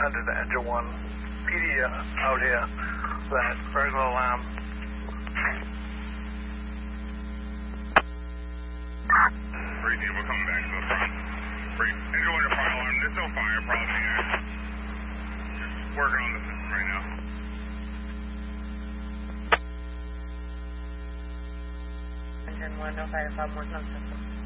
attended to Engine 1 PD out here. That very low alarm. Breathe, we're coming back to the front. Breathe, engine 1 to fire alarm. There's no fire problem yet. Just working on the system right now. Engine 1, no fire problem, working on system.